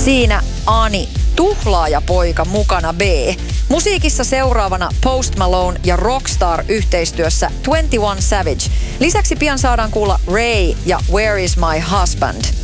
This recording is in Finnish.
Siinä Ani, tuhlaajapoika mukana B. Musiikissa seuraavana Post Malone ja Rockstar yhteistyössä 21 Savage. Lisäksi pian saadaan kuulla Ray ja Where is my husband.